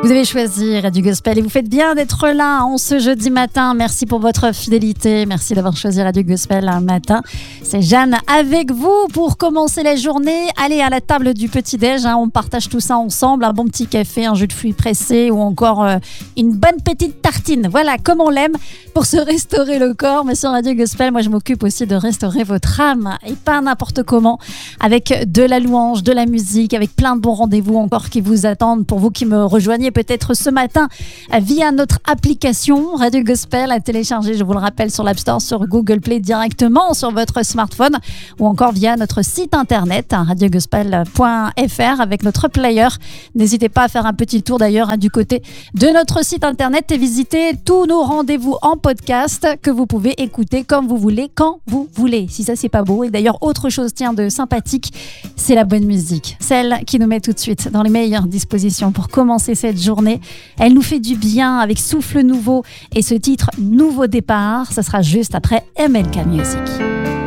Vous avez choisi Radio Gospel et vous faites bien d'être là en ce jeudi matin. Merci pour votre fidélité. Merci d'avoir choisi Radio Gospel un matin. C'est Jeanne avec vous pour commencer la journée. Allez à la table du petit-déj. On partage tout ça ensemble. Un bon petit café, un jus de fruits pressé ou encore une bonne petite tartine. Voilà, comme on l'aime pour se restaurer le corps. Mais sur Radio Gospel, moi je m'occupe aussi de restaurer votre âme et pas n'importe comment. Avec de la louange, de la musique, avec plein de bons rendez-vous encore qui vous attendent pour vous qui me rejoignez peut-être ce matin via notre application Radio Gospel à télécharger, je vous le rappelle, sur l'App Store, sur Google Play directement sur votre smartphone ou encore via notre site internet radiogospel.fr avec notre player. N'hésitez pas à faire un petit tour d'ailleurs du côté de notre site internet et visiter tous nos rendez-vous en podcast que vous pouvez écouter comme vous voulez, quand vous voulez. Si ça c'est pas beau. Et d'ailleurs autre chose de sympathique, c'est la bonne musique, celle qui nous met tout de suite dans les meilleures dispositions pour commencer cette journée. Elle nous fait du bien avec Souffle Nouveau et ce titre Nouveau Départ, ça sera juste après MLK Music.